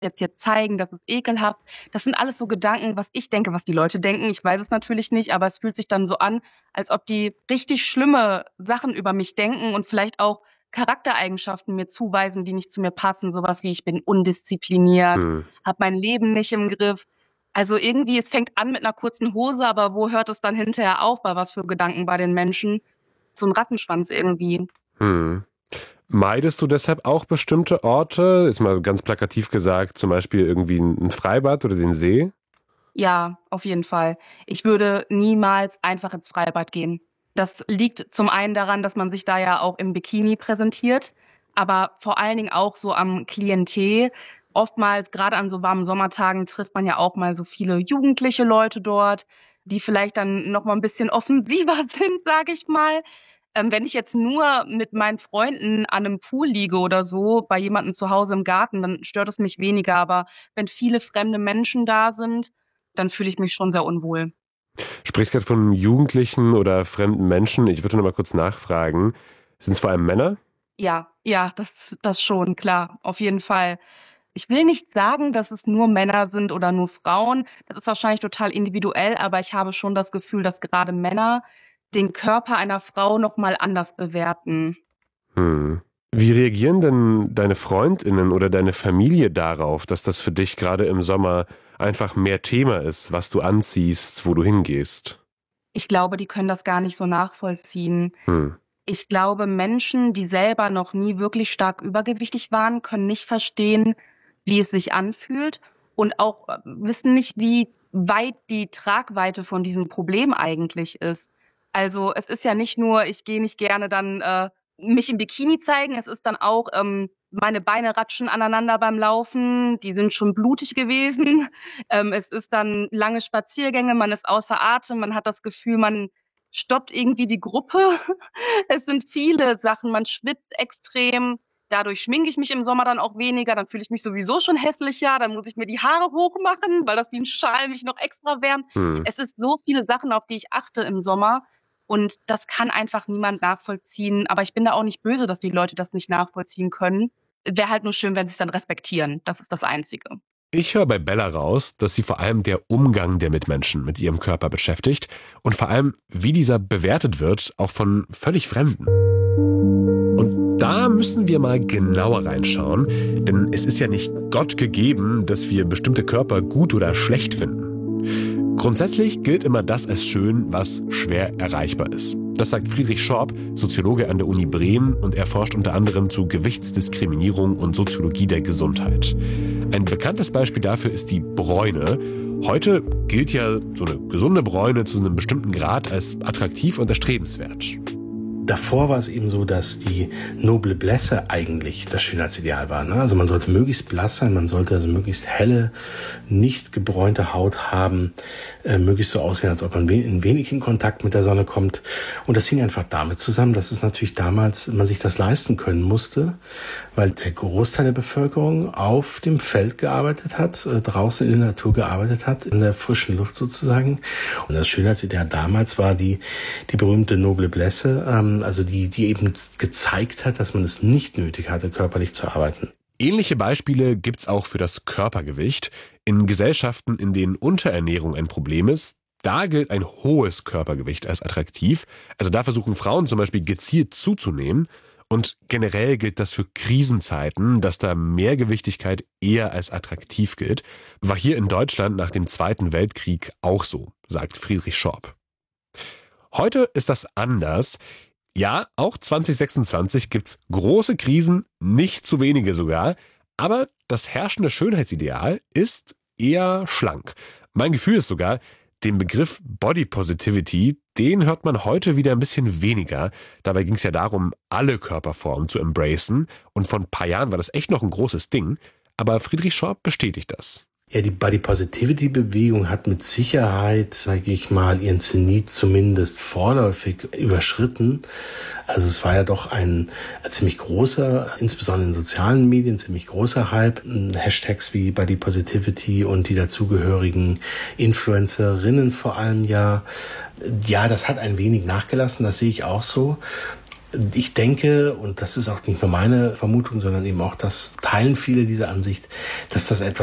jetzt hier zeigen, das ist ekelhaft. Das sind alles so Gedanken, was ich denke, was die Leute denken. Ich weiß es natürlich nicht, aber es fühlt sich dann so an, als ob die richtig schlimme Sachen über mich denken und vielleicht auch Charaktereigenschaften mir zuweisen, die nicht zu mir passen. Sowas wie, ich bin undiszipliniert, habe mein Leben nicht im Griff. Also irgendwie, es fängt an mit einer kurzen Hose, aber wo hört es dann hinterher auf, bei was für Gedanken bei den Menschen? So ein Rattenschwanz irgendwie. Meidest du deshalb auch bestimmte Orte? Ist mal ganz plakativ gesagt, zum Beispiel irgendwie ein Freibad oder den See? Ja, auf jeden Fall. Ich würde niemals einfach ins Freibad gehen. Das liegt zum einen daran, dass man sich da ja auch im Bikini präsentiert, aber vor allen Dingen auch so am Klientel. Oftmals, gerade an so warmen Sommertagen, trifft man ja auch mal so viele jugendliche Leute dort, die vielleicht dann noch mal ein bisschen offensiver sind, sage ich mal. Wenn ich jetzt nur mit meinen Freunden an einem Pool liege oder so, bei jemandem zu Hause im Garten, dann stört es mich weniger. Aber wenn viele fremde Menschen da sind, dann fühle ich mich schon sehr unwohl. Sprichst gerade von Jugendlichen oder fremden Menschen. Ich würde noch mal kurz nachfragen. Sind es vor allem Männer? Ja, das schon, klar, auf jeden Fall. Ich will nicht sagen, dass es nur Männer sind oder nur Frauen. Das ist wahrscheinlich total individuell, aber ich habe schon das Gefühl, dass gerade Männer den Körper einer Frau noch mal anders bewerten. Wie reagieren denn deine FreundInnen oder deine Familie darauf, dass das für dich gerade im Sommer einfach mehr Thema ist, was du anziehst, wo du hingehst? Ich glaube, die können das gar nicht so nachvollziehen. Ich glaube, Menschen, die selber noch nie wirklich stark übergewichtig waren, können nicht verstehen, wie es sich anfühlt und auch wissen nicht, wie weit die Tragweite von diesem Problem eigentlich ist. Also es ist ja nicht nur, ich gehe nicht gerne dann mich im Bikini zeigen, es ist dann auch, meine Beine ratschen aneinander beim Laufen, die sind schon blutig gewesen. Es ist dann lange Spaziergänge, man ist außer Atem, man hat das Gefühl, man stoppt irgendwie die Gruppe. Es sind viele Sachen, man schwitzt extrem. Dadurch schminke ich mich im Sommer dann auch weniger, dann fühle ich mich sowieso schon hässlicher, dann muss ich mir die Haare hochmachen, weil das wie ein Schal mich noch extra wärmt. Es ist so viele Sachen, auf die ich achte im Sommer und das kann einfach niemand nachvollziehen. Aber ich bin da auch nicht böse, dass die Leute das nicht nachvollziehen können. Wäre halt nur schön, wenn sie es dann respektieren. Das ist das Einzige. Ich höre bei Bella raus, dass sie vor allem der Umgang der Mitmenschen mit ihrem Körper beschäftigt und vor allem, wie dieser bewertet wird, auch von völlig Fremden. Und da müssen wir mal genauer reinschauen, denn es ist ja nicht Gott gegeben, dass wir bestimmte Körper gut oder schlecht finden. Grundsätzlich gilt immer das als schön, was schwer erreichbar ist. Das sagt Friedrich Schorb, Soziologe an der Uni Bremen, und er forscht unter anderem zu Gewichtsdiskriminierung und Soziologie der Gesundheit. Ein bekanntes Beispiel dafür ist die Bräune. Heute gilt ja so eine gesunde Bräune zu einem bestimmten Grad als attraktiv und erstrebenswert. Davor war es eben so, dass die noble Blässe eigentlich das Schönheitsideal war. Also man sollte möglichst blass sein, man sollte also möglichst helle, nicht gebräunte Haut haben, möglichst so aussehen, als ob man ein wenig in Kontakt mit der Sonne kommt. Und das hing einfach damit zusammen, dass es natürlich damals man sich das leisten können musste, weil der Großteil der Bevölkerung auf dem Feld gearbeitet hat, draußen in der Natur gearbeitet hat, in der frischen Luft sozusagen. Und das Schönheitsideal damals war die berühmte noble Blässe, also die eben gezeigt hat, dass man es nicht nötig hatte, körperlich zu arbeiten. Ähnliche Beispiele gibt's auch für das Körpergewicht. In Gesellschaften, in denen Unterernährung ein Problem ist, da gilt ein hohes Körpergewicht als attraktiv. Also da versuchen Frauen zum Beispiel gezielt zuzunehmen. Und generell gilt das für Krisenzeiten, dass da Mehrgewichtigkeit eher als attraktiv gilt. War hier in Deutschland nach dem Zweiten Weltkrieg auch so, sagt Friedrich Schorb. Heute ist das anders. Ja, auch 2026 gibt's große Krisen, nicht zu wenige sogar. Aber das herrschende Schönheitsideal ist eher schlank. Mein Gefühl ist sogar, den Begriff Body Positivity, den hört man heute wieder ein bisschen weniger. Dabei ging es ja darum, alle Körperformen zu embracen. Und vor ein paar Jahren war das echt noch ein großes Ding. Aber Friedrich Schorb bestätigt das. Ja, die Body Positivity Bewegung hat mit Sicherheit, sage ich mal, ihren Zenit zumindest vorläufig überschritten. Also es war ja doch ein ziemlich großer, insbesondere in sozialen Medien, ziemlich großer Hype. Hashtags wie Body Positivity und die dazugehörigen Influencerinnen vor allem ja. Ja, das hat ein wenig nachgelassen, das sehe ich auch so. Ich denke, und das ist auch nicht nur meine Vermutung, sondern eben auch das teilen viele dieser Ansicht, dass das etwas